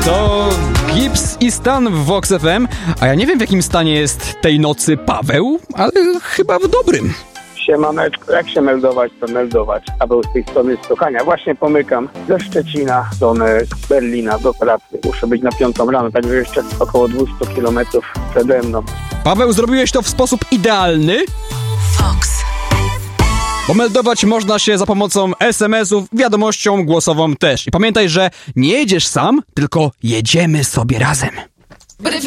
To Gibbs i Stan w Vox FM, a ja nie wiem, w jakim stanie jest tej nocy Paweł, ale chyba w dobrym. Siemaneczko, jak się meldować, to meldować. Paweł z tej strony Stokania. Właśnie pomykam ze Szczecina w stronę Berlina do pracy. Muszę być na 5 rano, także jeszcze około 200 km przede mną. Paweł, zrobiłeś to w sposób idealny. Vox. Bo meldować można się za pomocą SMS-ów, wiadomością głosową też. I pamiętaj, że nie jedziesz sam, tylko jedziemy sobie razem.